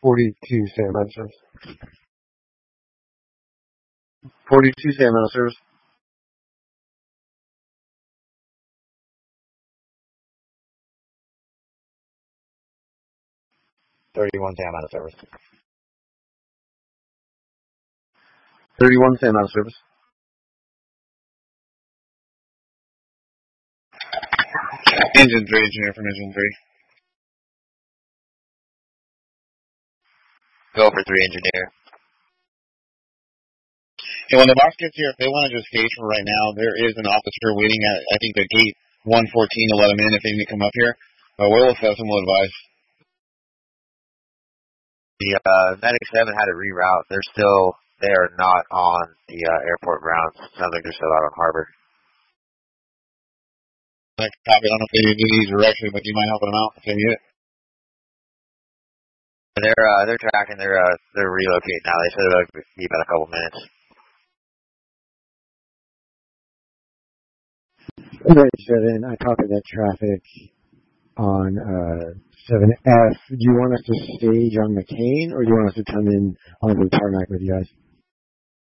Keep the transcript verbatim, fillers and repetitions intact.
forty-two Sam out of service. forty-two Sam out of service. thirty-one Sam out of service. thirty-one Sam out of service. Engine three, engineer from engine three. Go for three, engineer. And when the box gets here, if they want to just stage for right now, there is an officer waiting at, I think, the gate one fourteen to let them in if they need to come up here. But we'll assess and we'll advise. The uh, Medic seven had to reroute. They're still, they are not on the uh, airport grounds. Sounds like they're still out on harbor. I copy. I don't know if they do these directly, but do you mind helping them out if they need it? They're uh, they're tracking. They're uh, they're relocating now. They said it'll be about a couple minutes. Right, seven. I copy that traffic on uh, seven F. Do you want us to stage on McCain, or do you want us to come in on the tarmac with you guys?